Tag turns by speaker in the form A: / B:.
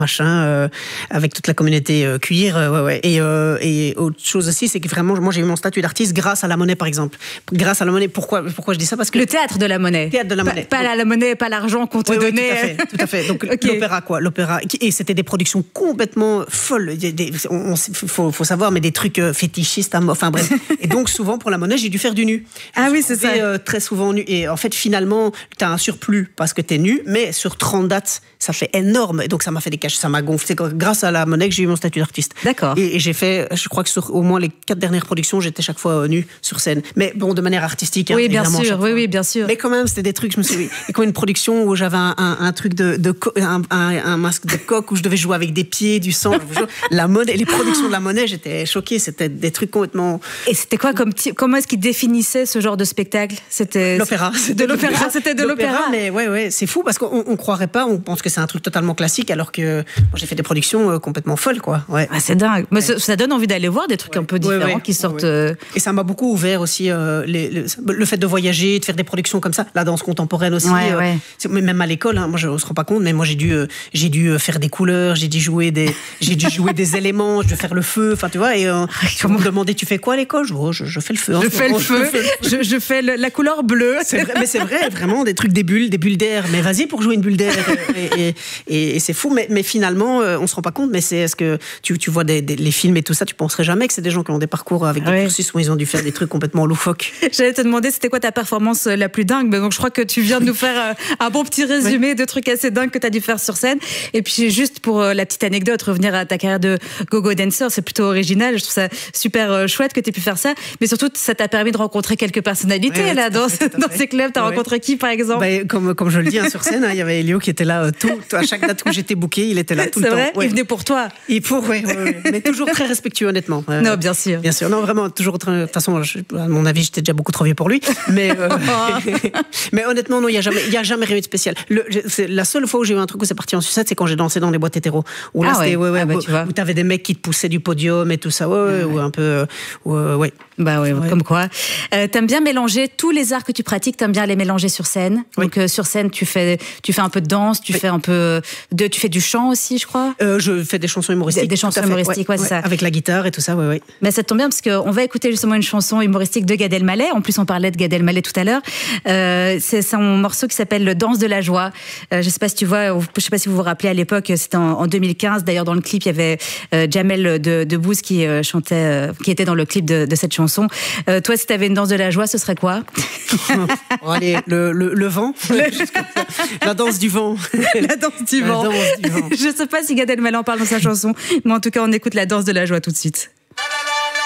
A: machin, avec toute la communauté cuir, Et autre chose aussi, c'est que vraiment, moi j'ai eu mon statut d'artiste grâce à la Monnaie, par exemple. Grâce à la Monnaie, pourquoi je dis ça? Parce que
B: le théâtre de la Monnaie.
A: Théâtre de la Monnaie.
B: Pas la Monnaie, pas l'argent qu'on te donnait.
A: Tout à fait. Donc l'opéra. Et c'était des productions complètement folles. Faut savoir, mais des trucs fétichistes, enfin bref. Et donc souvent pour la Monnaie, j'ai dû faire du nu.
B: Ah oui, c'est ça.
A: Très souvent nu. Et en fait, finalement, t'as un surplus parce que t'es nu, mais sur 30 dates, ça fait énorme. Et donc ça m'a fait des caches, ça m'a gonflé. C'est grâce à la Monnaie que j'ai eu mon statut d'artiste.
B: D'accord.
A: Et j'ai fait, je crois que sur au moins les 4 dernières productions, j'étais chaque fois nu sur scène. Mais bon, de manière artistique.
B: Oui, bien sûr. Oui, bien sûr.
A: Mais quand même, c'était des trucs, je me suis dit, et comme une production où j'avais un truc un masque de coq où je devais jouer avec des pieds, du sang. La Monnaie, les productions de la Monnaie, j'étais choquée. C'était des trucs complètement.
B: Et c'était quoi comment est-ce qu'ils définissaient ce genre de spectacle? C'était
A: l'opéra.
B: C'était de l'opéra.
A: Mais ouais, c'est fou parce qu'on croirait pas, on pense que c'est un truc totalement classique, alors que moi, j'ai fait des productions complètement folles, quoi. Ouais.
B: Ah, c'est dingue. Mais ça donne envie d'aller voir des trucs un peu différents qui sortent.
A: Et ça m'a beaucoup ouvert aussi le fait de voyager, de faire des productions comme ça, la danse contemporaine aussi. Même à l'école, moi on se rend pas compte, mais moi j'ai dû faire des couleurs, j'ai dû jouer des éléments, je vais faire le feu, enfin tu vois. Et on me demandait, tu fais quoi à l'école? Je fais le feu.
B: Je fais la couleur bleue.
A: C'est vrai, mais c'est vrai, vraiment des trucs, des bulles d'air. Mais vas-y pour jouer une bulle d'air. Et c'est fou, mais finalement on se rend pas compte. Mais c'est ce que tu vois les films et tout ça, tu penserais jamais que c'est des gens qui ont des parcours avec des cursus où ils ont dû faire des trucs complètement loufoques.
B: J'allais te demander c'était quoi ta performance la plus dingue, mais donc je crois que tu viens de nous faire un bon petit résumé de trucs assez dingues que tu as dû faire sur scène. Et puis juste pour la petite anecdote, revenir à ta carrière de go-go dancer, c'est plutôt original, je trouve ça super chouette que tu aies pu faire ça, mais surtout ça t'a permis de rencontrer quelques personnalités dans ces clubs. T'as rencontré qui par exemple?
A: Comme je le dis sur scène, il y avait Elio qui était là à chaque date où j'étais bookée, il était là tout le temps.
B: C'est vrai, il venait pour toi.
A: Mais toujours très respectueux, honnêtement.
B: Non, bien sûr.
A: Bien sûr, non, vraiment, toujours. De toute façon, à mon avis, j'étais déjà beaucoup trop vieux pour lui. Mais honnêtement, non, il y a jamais rien de spécial. La seule fois où j'ai eu un truc où c'est parti en sucette, c'est quand j'ai dansé dans les boîtes hétéros. Où là, c'était où t'avais des mecs qui te poussaient du podium et tout ça, ou un peu,
B: comme quoi. T'aimes bien mélanger tous les arts que tu pratiques, t'aimes bien les mélanger sur scène. Donc sur scène, tu fais un peu de danse, tu fais un peu tu fais du chant aussi, je crois.
A: Je fais des chansons humoristiques.
B: Des chansons humoristiques, c'est ça.
A: Avec la guitare et tout ça,
B: Mais ça tombe bien parce qu'on va écouter justement une chanson humoristique de Gad Elmaleh. En plus, on parlait de Gad Elmaleh tout à l'heure. C'est son morceau qui s'appelle Le Danse de la joie. Je sais pas si tu vois, je sais pas si vous vous rappelez à l'époque, c'était en 2015. D'ailleurs, dans le clip, il y avait Jamel Debbouze qui chantait, qui était dans le clip de cette chanson. Toi, si tu avais une danse de la joie, ce serait quoi?
A: Allez, le vent. La danse du vent.
B: La danse du vent. Je sais pas si Gad Elmaleh en parle dans sa chanson, mais en tout cas, on écoute La Danse de la joie tout de suite.